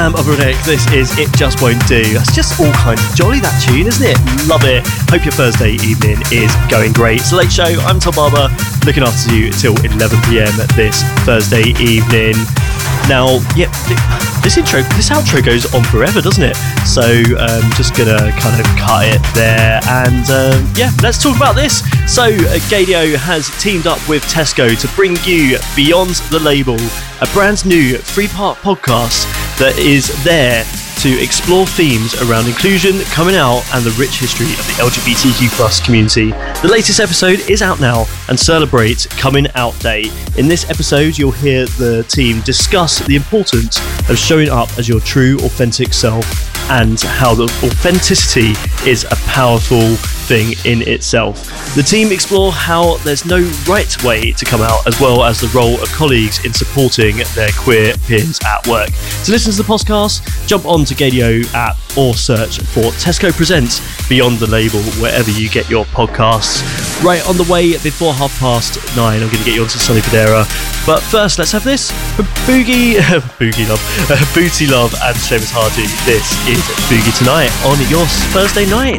Of Nick, this is It Just Won't Do. That's just all kinds of jolly, that tune, isn't it? Love it. Hope your Thursday evening is going great. It's the Late Show. I'm Tom Barber, looking after you till 11 p.m. this Thursday evening. Now, this outro goes on forever, doesn't it? So just gonna kind of cut it there, and let's talk about this. So Gaydio has teamed up with Tesco to bring you Beyond the Label, a brand new 3-part podcast that is there to explore themes around inclusion, coming out, and the rich history of the LGBTQ+ community. The latest episode is out now and celebrates Coming Out Day. In this episode, you'll hear the team discuss the importance of showing up as your true, authentic self, and how the authenticity is a powerful thing in itself. The team explore how there's no right way to come out, as well as the role of colleagues in supporting their queer peers at work. To listen to the podcast, jump on to Gaydio app or search for Tesco Presents Beyond the Label wherever you get your podcasts. Right on the way before 9:30, I'm going to get you onto Sonny Fodera. But first, let's have this from Booty Love and Seamus Hardy. This is Boogie Tonight on your Thursday night.